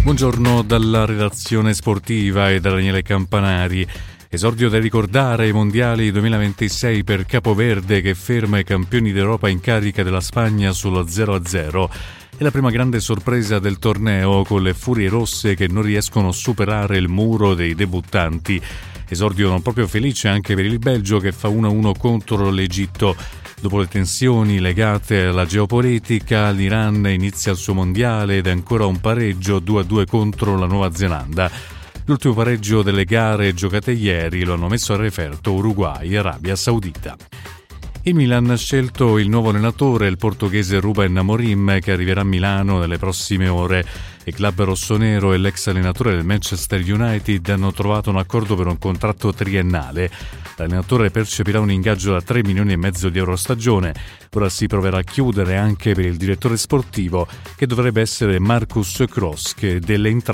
Buongiorno dalla redazione sportiva e da Daniele Campanari. Esordio da ricordare ai mondiali 2026 per Capoverde che ferma i campioni d'Europa in carica della Spagna sullo 0-0. È la prima grande sorpresa del torneo con le furie rosse che non riescono a superare il muro dei debuttanti. Esordio non proprio felice anche per il Belgio che fa 1-1 contro l'Egitto. Dopo le tensioni legate alla geopolitica, l'Iran inizia il suo mondiale ed è ancora un pareggio 2-2 contro la Nuova Zelanda. L'ultimo pareggio delle gare giocate ieri lo hanno messo a referto Uruguay e Arabia Saudita. Il Milan ha scelto il nuovo allenatore, il portoghese Ruben Amorim, che arriverà a Milano nelle prossime ore. Il club rossonero e l'ex allenatore del Manchester United hanno trovato un accordo per un contratto triennale. L'allenatore percepirà un ingaggio da 3,5 milioni di euro a stagione. Ora si proverà a chiudere anche per il direttore sportivo, che dovrebbe essere Marcus Kroos, che delle entrate